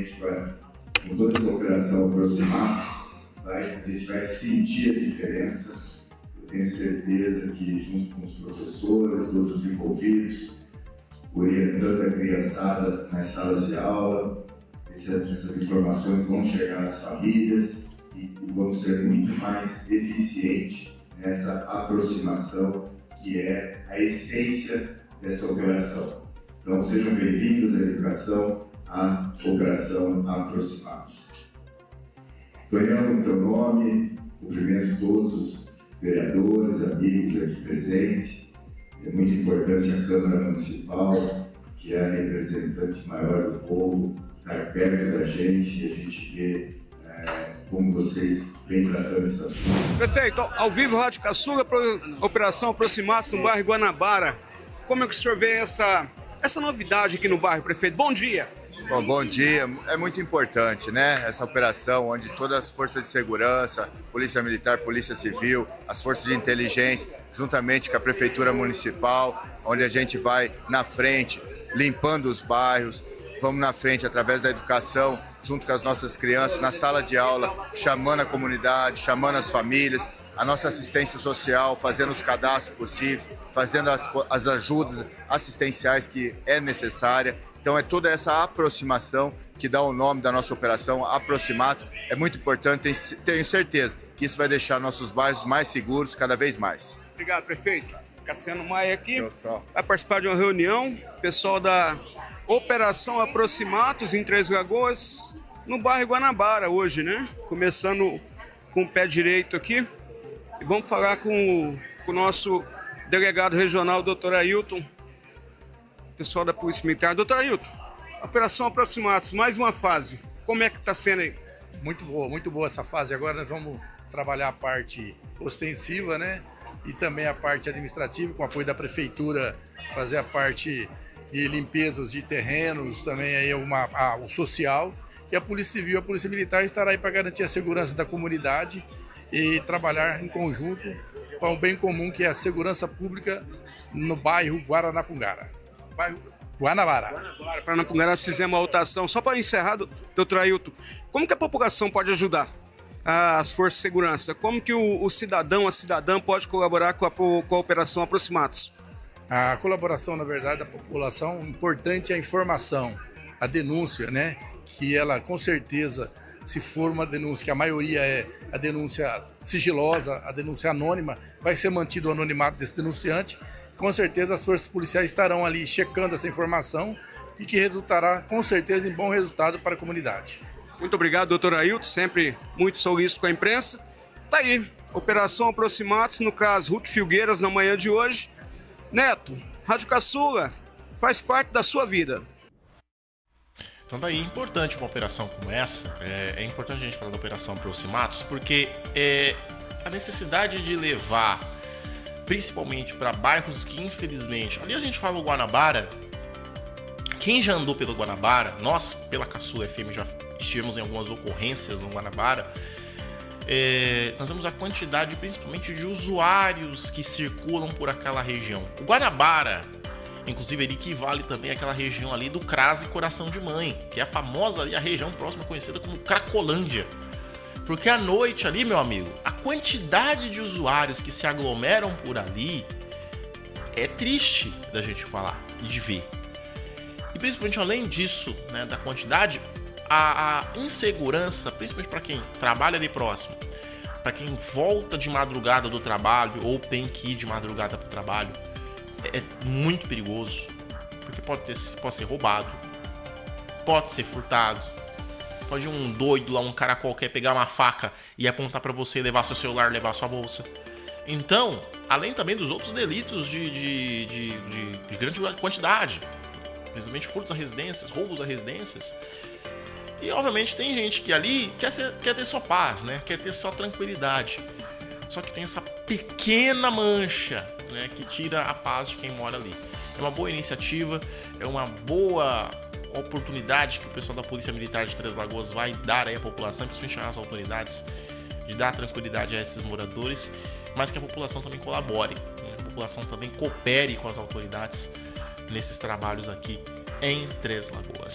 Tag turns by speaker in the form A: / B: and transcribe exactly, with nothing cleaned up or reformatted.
A: realmente vai, com toda essa operação Aproximados, vai, a gente vai sentir a diferença. Eu tenho certeza que, junto com os professores, todos os envolvidos, orientando a criançada nas salas de aula, essas informações vão chegar às famílias e vão ser muito mais eficientes nessa aproximação que é a essência dessa operação. Então sejam bem-vindos à educação, à Operação Aproximados. Daniel, no teu nome, cumprimento todos os vereadores, amigos aqui presentes. É muito importante a Câmara Municipal, que é a representante maior do povo, estar perto da gente e a gente vê é, como vocês vêm tratando esse assunto.
B: Prefeito, ao vivo, Rádio Caçula, Operação Aproximar-se no bairro Guanabara. Como é que o senhor vê essa, essa novidade aqui no bairro, prefeito? Bom dia!
C: Bom, bom dia, é muito importante, né? Essa operação onde todas as forças de segurança, Polícia Militar, Polícia Civil, as forças de inteligência, juntamente com a Prefeitura Municipal, onde a gente vai na frente, limpando os bairros, vamos na frente através da educação, junto com as nossas crianças, na sala de aula, chamando a comunidade, chamando as famílias, a nossa assistência social, fazendo os cadastros possíveis, fazendo as, as ajudas assistenciais que é necessária. Então é toda essa aproximação que dá o nome da nossa operação, Aproximados. É muito importante, tenho certeza que isso vai deixar nossos bairros mais seguros cada vez mais.
B: Obrigado, prefeito. Cassiano Maia aqui, vai participar de uma reunião, pessoal da Operação Aproximados em Três Lagoas, no bairro Guanabara hoje, né? Começando com o pé direito aqui. E vamos falar com o, com o nosso delegado regional, doutor Ailton, pessoal da Polícia Militar. doutor Ailton, Operação Aproximados, mais uma fase. Como é que está sendo aí?
D: Muito boa, muito boa essa fase. Agora nós vamos trabalhar a parte ostensiva, né? E também a parte administrativa, com o apoio da Prefeitura, fazer a parte de limpezas de terrenos, também aí uma, a, o social. E a Polícia Civil, a Polícia Militar estará aí para garantir a segurança da comunidade e trabalhar em conjunto para um bem comum, que é a segurança pública no bairro Guaranapungara. Bairro Guanabara.
B: Guanabara, Guanapungara, fizemos uma votação. Só para encerrar, doutor Ailton, como que a população pode ajudar as forças de segurança? Como que o, o cidadão, a cidadã pode colaborar com a, com a Operação Aproximados?
D: A colaboração, na verdade, da população, importante é a informação, a denúncia, né? Que ela, com certeza, se for uma denúncia, que a maioria é a denúncia sigilosa, a denúncia anônima, vai ser mantido o anonimato desse denunciante. Com certeza as forças policiais estarão ali checando essa informação e que resultará, com certeza, em bom resultado para a comunidade.
B: Muito obrigado, doutor Ailton, sempre muito solícito com a imprensa. Tá aí, Operação Aproximados, no caso, Ruth Filgueiras, na manhã de hoje. Neto, Rádio Caçula, faz parte da sua vida.
E: Então daí é importante uma operação como essa, é, é importante a gente falar da Operação Aproximados, porque é, a necessidade de levar, principalmente para bairros que infelizmente, ali a gente fala o Guanabara, quem já andou pelo Guanabara, nós pela Caçula F M já estivemos em algumas ocorrências no Guanabara, é, nós vemos a quantidade principalmente de usuários que circulam por aquela região. O Guanabara, inclusive, ele equivale também àquela região ali do CRAS e Coração de Mãe, que é a famosa ali, a região próxima conhecida como Cracolândia. Porque à noite ali, meu amigo, a quantidade de usuários que se aglomeram por ali é triste da gente falar e de ver. E principalmente além disso, né, da quantidade, a, a insegurança, principalmente para quem trabalha ali próximo, para quem volta de madrugada do trabalho ou tem que ir de madrugada para o trabalho, é muito perigoso, porque pode, ter, pode ser roubado, pode ser furtado, pode um doido lá, um cara qualquer pegar uma faca e apontar para você, levar seu celular, levar sua bolsa. Então, além também dos outros delitos de, de, de, de, de grande quantidade, principalmente furtos a residências, roubos a residências. E obviamente tem gente que ali quer, ser, quer ter só paz, né? Quer ter só tranquilidade. Só que tem essa pequena mancha, né, que tira a paz de quem mora ali. É uma boa iniciativa, é uma boa oportunidade que o pessoal da Polícia Militar de Três Lagoas vai dar aí à população, principalmente às autoridades, de dar tranquilidade a esses moradores, mas que a população também colabore, né? A população também coopere com as autoridades nesses trabalhos aqui em Três Lagoas.